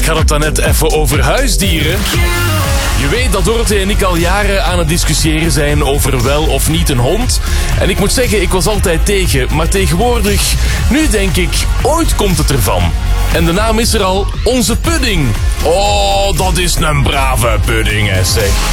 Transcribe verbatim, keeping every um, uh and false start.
Ik had het daarnet even over huisdieren. Je weet dat Dorothee en ik al jaren aan het discussiëren zijn over wel of niet een hond. En ik moet zeggen, ik was altijd tegen. Maar tegenwoordig, nu denk ik, ooit komt het ervan. En de naam is er al, onze pudding. Oh, dat is een brave pudding, hè, zeg.